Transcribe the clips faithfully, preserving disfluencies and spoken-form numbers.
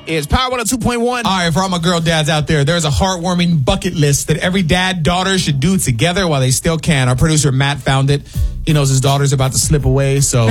is Power one oh two point one. All right, for all my girl dads out there, there's a heartwarming bucket list that every dad, daughter should do together while they still can. Our producer, Matt, found it. He knows his daughter's about to slip away, so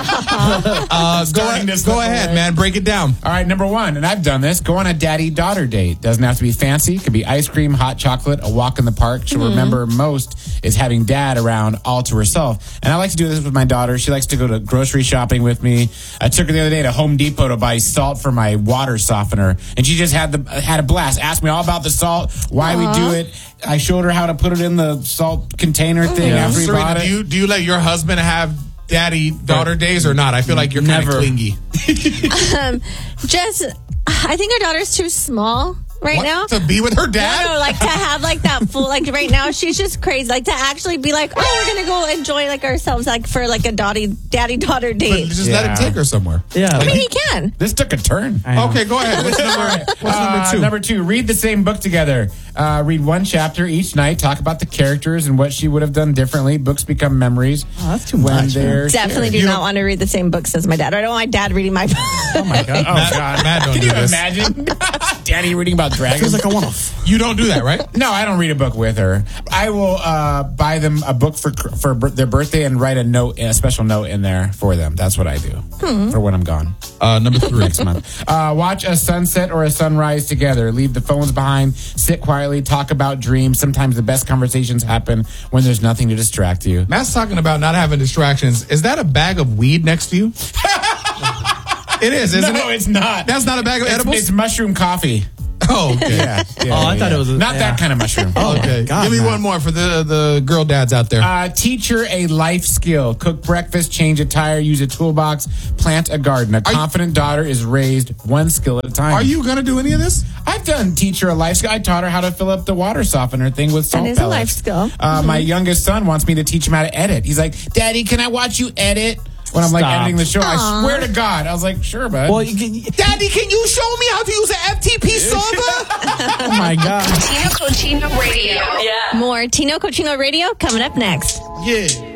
uh, go, Starting to slip go ahead, away. man. Break it down. All right, number one, and I've done this, go on a daddy-daughter date. Doesn't have to be fancy. It could be ice cream, hot chocolate, a walk in the park. She'll Mm-hmm. remember most is having dad around all to herself. And I like to do this with my daughter. She likes to go to grocery shopping with me. I took her the other day to Home Depot to buy salt for my water softener, and she just had the had a blast. Asked me all about the salt, why we do it. I showed her how to put it in the salt container thing after we bought Serena, it. do you do you let your husband have daddy daughter days or not? I feel like you're kind of Never. clingy. Um, just, I think our daughter's too small right What? now. To be with her dad? No, no, like to have like that full, like right now she's just crazy. Like to actually be like, oh, we're gonna go enjoy like ourselves, like for like a daddy daddy daughter But date. just let him Yeah. take her somewhere. Yeah. I mean, he can. This took a turn. Okay, go ahead. What's number, what's number Uh, two? Number two, read the same book together. Uh, read one chapter each night. Talk about the characters and what she would have done differently. Books become memories. Oh, that's too when much, man. they're Definitely do You not don't- want to read the same books as my dad. I don't want my dad reading my book. Oh my god! Oh Matt- god! Matt, don't Can do you this. imagine Danny reading about dragons? Feels like a one-off. You don't do that, right? No, I don't read a book with her. I will uh, buy them a book for for bir- their birthday and write a note, a special note in there for them. That's what I do for when I'm gone Uh, number three. next month. Uh, watch a sunset or a sunrise together. Leave the phones behind. Sit quietly. Talk about dreams. Sometimes the best conversations happen when there's nothing to distract you. Matt's talking about not having distractions. Is that a bag of weed next to you? It is, isn't no, it? it's not. That's not a bag of It's, edibles? it's mushroom coffee. Oh, okay. Yeah. yeah Oh, I thought it was a- not yeah. that kind of mushroom. Oh, Okay. God, Give me Matt. one more for the the girl dads out there. Uh, teach her a life skill. Cook breakfast, change a tire, use a toolbox, plant a garden. A you- confident daughter is raised one skill at a time. Are you going to do any of this? I've done teach her a life skill. I taught her how to fill up the water softener thing with salt That is a pellets. life skill. Uh, My youngest son wants me to teach him how to edit. He's like, Daddy, can I watch you edit? When I'm like Stop. editing the show, I Aw. swear to God. I was like, sure, bud. Well, you can, Daddy, can you show me how to use an F T P server? oh my God. Tino Cochino Radio. More Tino Cochino Radio coming up next. Yeah.